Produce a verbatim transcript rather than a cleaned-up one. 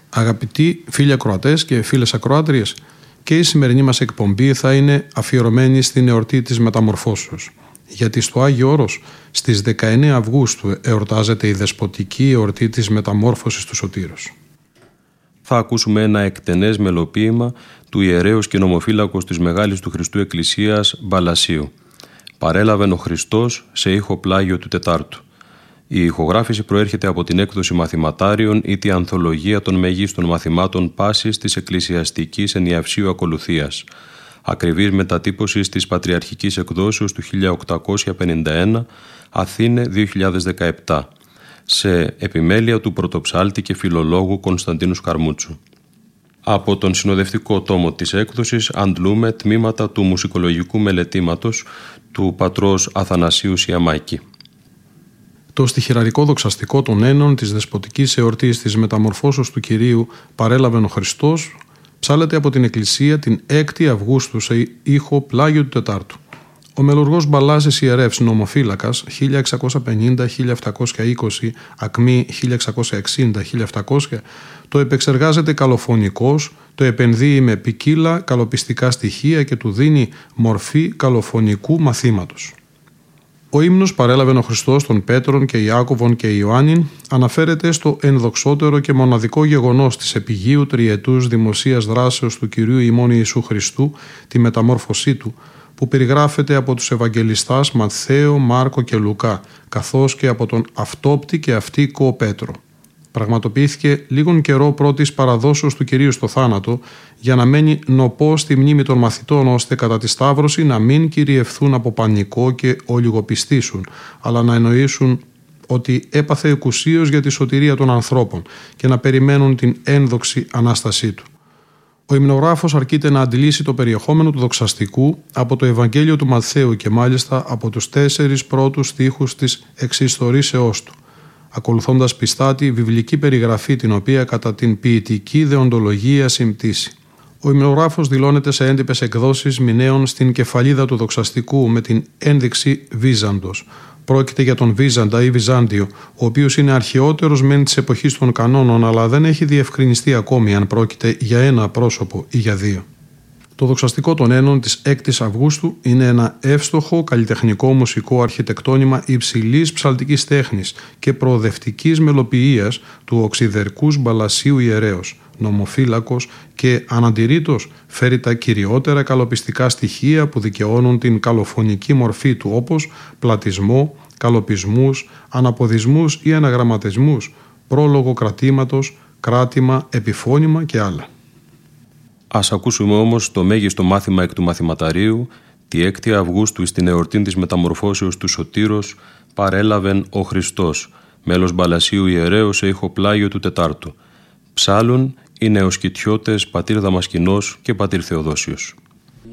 Αγαπητοί φίλοι ακροατές και φίλες ακροάτριες, και η σημερινή μας εκπομπή θα είναι αφιερωμένη στην εορτή της Μεταμορφώσεως. Γιατί στο Άγιο Όρος στις δεκαεννέα Αυγούστου εορτάζεται η δεσποτική εορτή της Μεταμόρφωσης του Σωτήρος. Θα ακούσουμε ένα εκτενές μελοποίημα του ιερέως και νομοφύλακος της Μεγάλης του Χριστού Εκκλησίας Μπαλασίου. Παρέλαβεν ο Χριστός σε ήχο πλάγιο του Τετάρτου. Η ηχογράφηση προέρχεται από την έκδοση μαθηματάριων ή τη ανθολογία των μεγίστων μαθημάτων πάσης της εκκλησιαστικής ενιαυσίου ακολουθίας. Ακριβής μετατύπωσης της Πατριαρχικής Εκδόσεως του χίλια οκτακόσια πενήντα ένα, Αθήνε δύο χιλιάδες δεκαεπτά, σε επιμέλεια του πρωτοψάλτη και φιλολόγου Κωνσταντίνου Σκαρμούτσου. Από τον συνοδευτικό τόμο της έκδοσης αντλούμε τμήματα του μουσικολογικού μελετήματος του πατρός Αθανασίου Σιαμάκη. Το στιχηραρικό δοξαστικό των ένων της δεσποτικής εορτής της Μεταμορφώσεως του Κυρίου «Παρέλαβεν ο Χριστός» ψάλεται από την Εκκλησία την έκτη Αυγούστου σε ήχο πλάγιο του Τετάρτου. Ο μελουργός Μπαλάσης ιερεύς νομοφύλακας χίλια εξακόσια πενήντα με χίλια επτακόσια είκοσι, ακμή χίλια εξακόσια εξήντα με χίλια επτακόσια, το επεξεργάζεται καλοφωνικός, το επενδύει με ποικίλα καλοπιστικά στοιχεία και του δίνει μορφή καλοφωνικού μαθήματος. Ο ύμνος «Παρέλαβεν ο Χριστός» των Πέτρων και Ιάκωβων και Ιωάννην αναφέρεται στο ενδοξότερο και μοναδικό γεγονός της επιγείου τριετούς δημοσίας δράσεως του Κυρίου ημών Ιησού Χριστού, τη μεταμόρφωσή του, που περιγράφεται από τους Ευαγγελιστάς Ματθαίο, Μάρκο και Λουκά, καθώς και από τον αυτόπτη και αυτοίκο Πέτρο. Πραγματοποιήθηκε λίγον καιρό πρώτης παραδόσεως του Κυρίου στο θάνατο, για να μένει νοπό στη μνήμη των μαθητών, ώστε κατά τη Σταύρωση να μην κυριευθούν από πανικό και ολιγοπιστήσουν, αλλά να εννοήσουν ότι έπαθε εκουσίως για τη σωτηρία των ανθρώπων και να περιμένουν την ένδοξη Ανάστασή του. Ο υμνογράφος αρκείται να αντιλήσει το περιεχόμενο του δοξαστικού από το Ευαγγέλιο του Ματθαίου και μάλιστα από τους τέσσερις πρώτους στίχους της εξιστορήσεώς του, ακολουθώντας πιστά τη βιβλική περιγραφή, την οποία κατά την ποιητική δεοντολογία συμπτήσει. Ο υμνογράφος δηλώνεται σε έντυπες εκδόσεις μηναίων στην κεφαλίδα του δοξαστικού με την ένδειξη Βίζαντος. Πρόκειται για τον Βίζαντα ή Βυζάντιο, ο οποίος είναι αρχαιότερος μεν της εποχής των κανόνων, αλλά δεν έχει διευκρινιστεί ακόμη αν πρόκειται για ένα πρόσωπο ή για δύο. Το δοξαστικό των ένων της έκτης Αυγούστου είναι ένα εύστοχο καλλιτεχνικό μουσικό αρχιτεκτόνημα υψηλής ψαλτικής τέχνης και προοδευτικής μελοποιίας του οξυδερκούς Μπαλασίου ιερέως, νομοφύλακος, και αναντηρήτως φέρει τα κυριότερα καλοπιστικά στοιχεία που δικαιώνουν την καλοφωνική μορφή του, όπως πλατισμό, καλοπισμούς, αναποδισμούς ή αναγραμματισμούς, πρόλογο κρατήματος, κράτημα, επιφώνημα και άλλα. Ας ακούσουμε όμως το μέγιστο μάθημα εκ του μαθηματαρίου, τη έκτη Αυγούστου στην εορτή της Μεταμορφώσεως του Σωτήρος, «Παρέλαβεν ο Χριστός», μέλος Μπαλασίου ιερέως σε ήχο πλάγιο του Τετάρτου. Ψάλουν οι νεοσκητιώτες πατήρ Δαμασκηνός και πατήρ Θεοδόσιος.